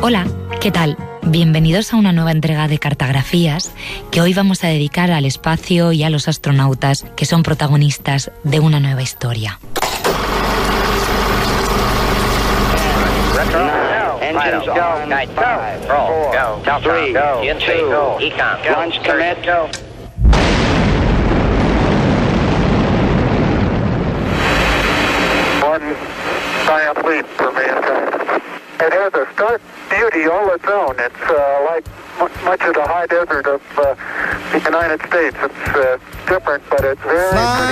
Hola, ¿qué tal? Bienvenidos a una nueva entrega de Cartografías que hoy vamos a dedicar al espacio y a los astronautas que son protagonistas de una nueva historia. Engines go. 5, 4, 3, 2, launch commit. One giant leap for mankind. It has a stark beauty all its own. It's like much of the high desert of the United States. It's different, but it's very pretty.